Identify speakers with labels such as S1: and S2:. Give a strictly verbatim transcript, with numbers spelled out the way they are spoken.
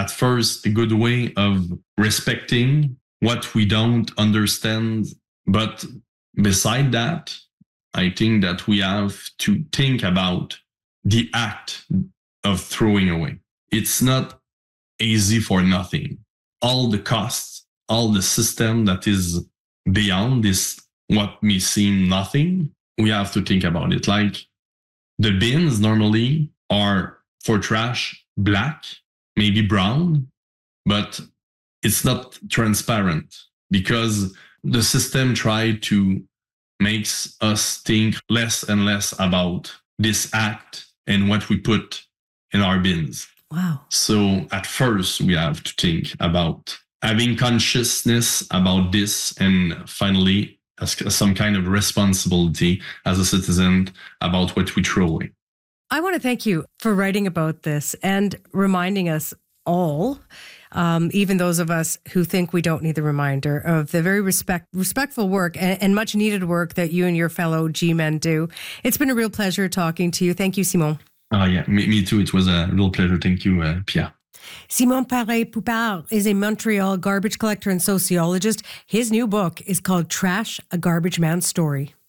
S1: at first, a good way of respecting what we don't understand. But beside that, I think that we have to think about the act of throwing away. It's not easy for nothing. All the costs, all the system that is beyond this, what may seem nothing, we have to think about it. Like the bins normally are for trash black, maybe brown, but it's not transparent because the system tried to makes us think less and less about this act and what we put in our bins.
S2: Wow.
S1: So at first we have to think about having consciousness about this, and finally as some kind of responsibility as a citizen about what we throw away.
S2: I want to thank you for writing about this and reminding us all, um, even those of us who think we don't need the reminder, of the very respect, respectful work and, and much needed work that you and your fellow G-men do. It's been a real pleasure talking to you. Thank you, Simon.
S1: Oh, yeah, me, me too. It was a real pleasure. Thank you, uh, Pierre.
S2: Simon Paré-Poupard is a Montreal garbage collector and sociologist. His new book is called Trash, A Garbage Man's Story.